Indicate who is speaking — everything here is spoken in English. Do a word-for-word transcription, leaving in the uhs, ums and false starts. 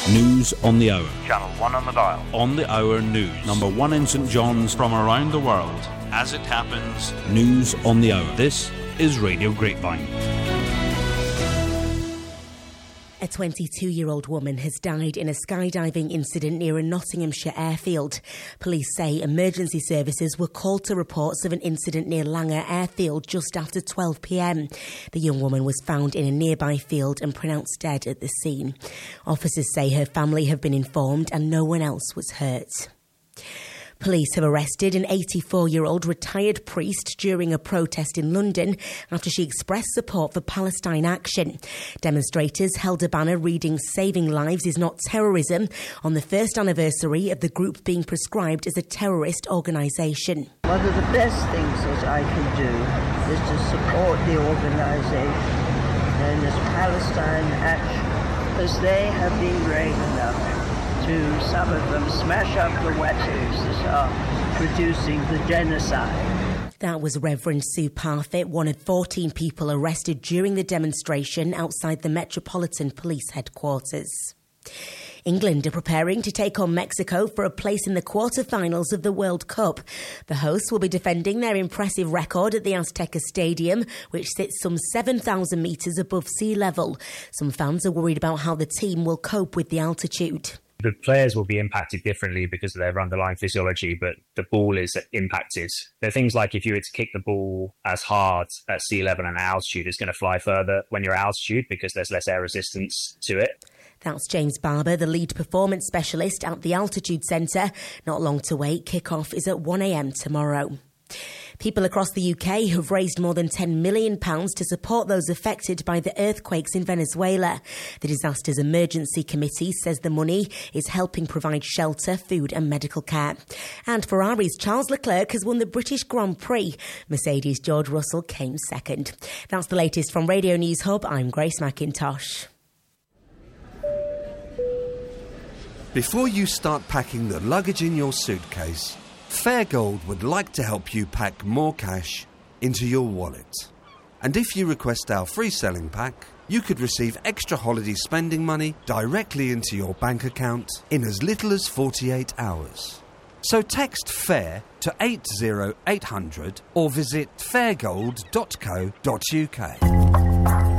Speaker 1: News on the hour.
Speaker 2: Channel one on the dial.
Speaker 1: On the hour news. Number one in St John's from around the world. As it happens, news on the hour. This is Radio Grapevine.
Speaker 3: A twenty-two-year-old woman has died in a skydiving incident near a Nottinghamshire airfield. Police say emergency services were called to reports of an incident near Langer Airfield just after twelve p m. The young woman was found in a nearby field and pronounced dead at the scene. Officers say her family have been informed and no one else was hurt. Police have arrested an eighty-four-year-old retired priest during a protest in London after she expressed support for Palestine action. Demonstrators held a banner reading "Saving Lives is not terrorism" on the first anniversary of the group being prescribed as a terrorist organisation.
Speaker 4: One of the best things that I can do is to support the organisation known as Palestine Action, because they have been brave enough to, some of them, smash up the weapons that are producing the genocide.
Speaker 3: That was Reverend Sue Parfitt, one of fourteen people arrested during the demonstration outside the Metropolitan Police headquarters. England are preparing to take on Mexico for a place in the quarter-finals of the World Cup. The hosts will be defending their impressive record at the Azteca Stadium, which sits some seven thousand metres above sea level. Some fans are worried about how the team will cope with the altitude.
Speaker 5: The players will be impacted differently because of their underlying physiology, but the ball is impacted. There are things like if you were to kick the ball as hard at sea level and altitude, it's going to fly further when you're at altitude because there's less air resistance to it.
Speaker 3: That's James Barber, the lead performance specialist at the Altitude Centre. Not long to wait. Kick-off is at one a m tomorrow. People across the U K have raised more than ten million pounds to support those affected by the earthquakes in Venezuela. The Disasters Emergency Committee says the money is helping provide shelter, food and medical care. And Ferrari's Charles Leclerc has won the British Grand Prix. Mercedes' George Russell came second. That's the latest from Radio News Hub. I'm Grace McIntosh.
Speaker 6: Before you start packing the luggage in your suitcase, Fairgold would like to help you pack more cash into your wallet. And if you request our free selling pack, you could receive extra holiday spending money directly into your bank account in as little as forty-eight hours. So text FAIR to eight zero eight hundred or visit fairgold dot co dot uk.